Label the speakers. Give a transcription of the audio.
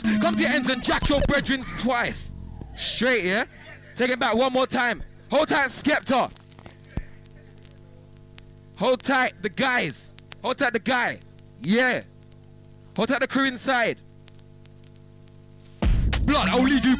Speaker 1: Come to your ends and jack your brethren twice. Straight, yeah? Take it back one more time. Hold tight, Skepta. Hold tight, the guys. Hold tight, the guy. Yeah. Hold tight, the crew inside. Blood, I'll leave you